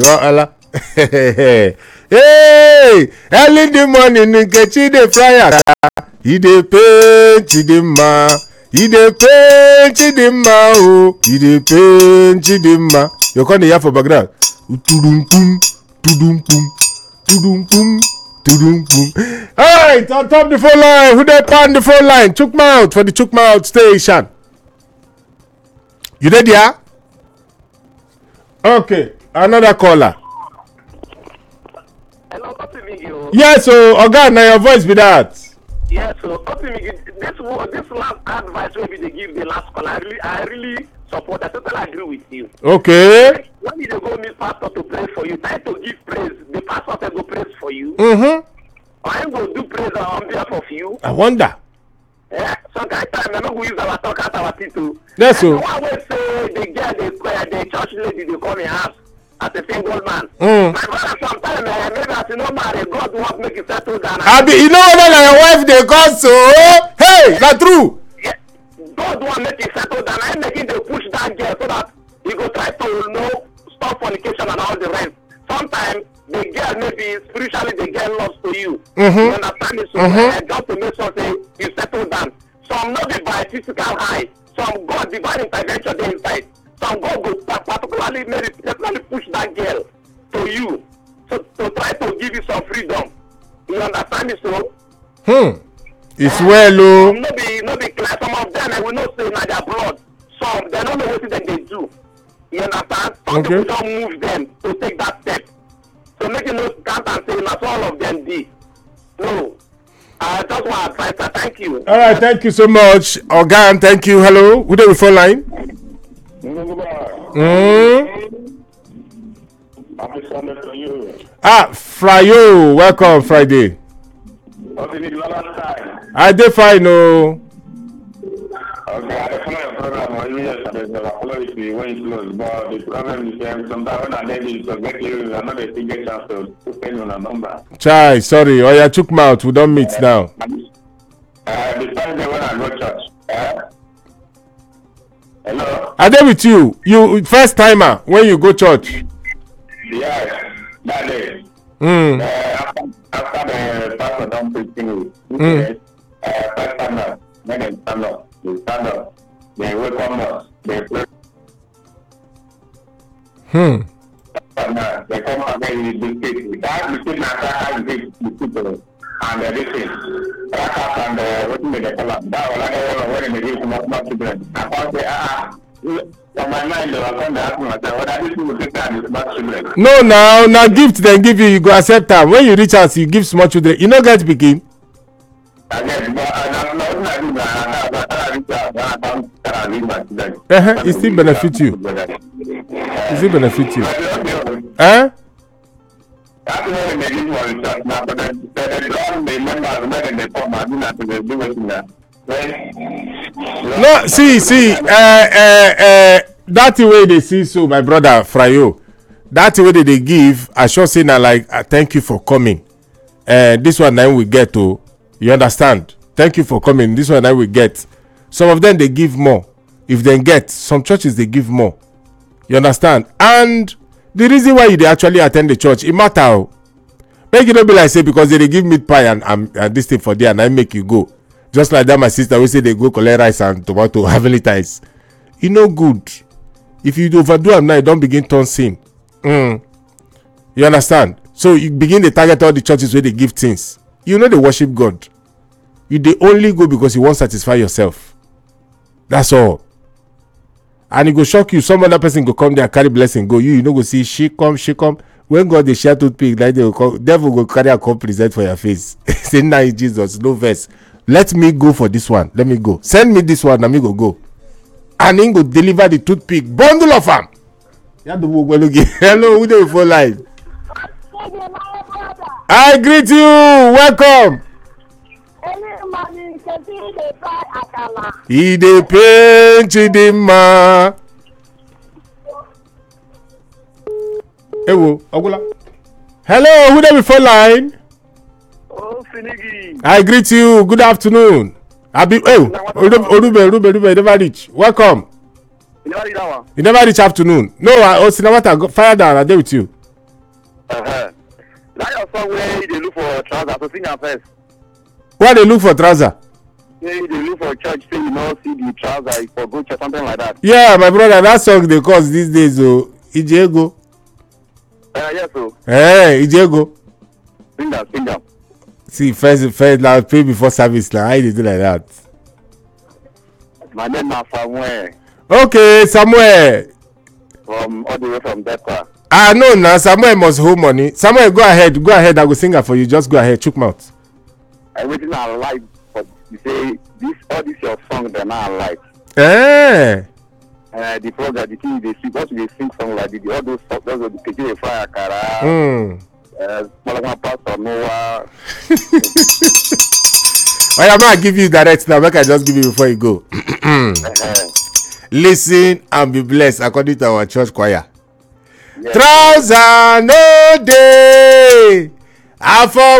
Hey, early in the morning, Nkechi dey fry akara. He dey paint Chidinma. He dey paint Chidinma. Oh, he dey paint Chidinma. You come hear for background. Tudum pum, tudum pum, tudum pum, tudum pum. All right, on top the phone line. Who dey pan the phone line? Chookmouth for the Chookmouth station. You dey there? Okay, another caller. Hello, Kopimigi. Yes, so Oga, na your voice be that. Yes, so Kopimigi, this last advice maybe they give the last call, I really support. I totally agree with you. Okay. When you go meet pastor to pray for you, try to give praise. The pastor will go praise for you. Mm-hmm. I am going to do praise on behalf of you. I wonder. Yeah, some kind of time, I'm not going to use our talk at our people. Yes, so. I always say the girl, the church lady, they come in house as a single man. Mm. My brother, sometimes, maybe as you know, man, God wants to make you settle down. You know whether your wife they got so? Hey, that's true. Yeah, God wants to make you settle down. I'm making them push that girl so that you go try to stop fornication and all the rest. Sometimes the girl maybe spiritually the girl lost to you. Mm-hmm. You understand me? So just to make sure say you settle down. Some not be by physical high. Some God divine intervention they inside. Some God go particularly maybe definitely push that girl to you. So to try to give you some freedom. You understand me? So it's well, oh. no be clear. Some of them I will not say na their blood. Some they don't know what they do. You understand? Some people don't move them to take that step. So make you not count and say that's all of them did. No. I just want to advise. Thank you. All right, thank you so much, Ogan. Thank you. Hello, who the phone line? Fryo, welcome Friday. I dey fine, no. Okay, I follow your program. I follow it when you close, but the problem is sometimes when I get you to get you, I'm not a single chance to send you a number. Chai, sorry. Oh, yeah, Chookmouth. We don't meet now. The time when I go church. Hello? I dey with you. You first timer when you go church. Yes, that day. After the pastor don't preach you, first timer, when they stand up, they welcome us, they pray. They come and then you do it. That between and people and everything. Crackers and what do they call them? That was like when they give small children. I can't say, on my mind, they were going to ask me, what are these people take time with small children? No, now gift they give you, you go accept them. When you reach out, you give small children. You know, get begin. Again, but I'm not It still benefit you. It still benefit you. No, see, that way they see so, my brother Fryo. That way they give, I sure say now like thank you for coming. This one now we get to, you understand? Thank you for coming. This one now we get. Some of them they give more. If they get, some churches they give more. You understand? And the reason why they actually attend the church, it matter. Make it not be like say because they give meat pie and this thing for there and I make you go. Just like that, my sister will say they go collect rice and tomato heavenly ties. It no good. If you overdo them now, you don't begin turn sin. You understand? So you begin to target all the churches where they give things. You know they worship God. You they only go because you want to satisfy yourself. That's all. And it go shock you. Some other person go come there carry blessing. Go you know go see she come. When God they share toothpick, like they will come, devil go carry a cup present for your face. Say now Jesus, no verse. Let me go for this one. Let me go. Send me this one. Let me go. And he go deliver the toothpick bundle of them. Hello, who do for life? I greet you. Welcome. He dey paint Chidinma. Ewo, Ogula. Hello, who there before line? Oh, Finigi. I greet you. Good afternoon. Orube, never reach. Welcome. You never reach that one? You never reach afternoon. No, Sinawata, fire down. I dey with you. That your song where they look for trousers, so sing am first. Why they look for trouser? Say they look for church, say you know see the trouser for go church, something like that. Yeah, my brother, that song they cause these days, oh, Ijego. Yes, so Ijego. sing them. See, first, now pay before service. Now, how you do like that? My name is Samuel Okay, Samuel. from all the way from Delta. No, now Samuel must hold money. Samuel, go ahead. I will sing it for you. Just go ahead, chook mouth. Everything I like, but you say all this your song, they're not like. The program, the thing they sing, what they sing song like all those songs, those are the Kejile Fire Kara. Malama Pastor Noah. I'm not give you direct now. Make I just give you before you go. Listen and be blessed according to our church choir. Yes. Trouser no day. I for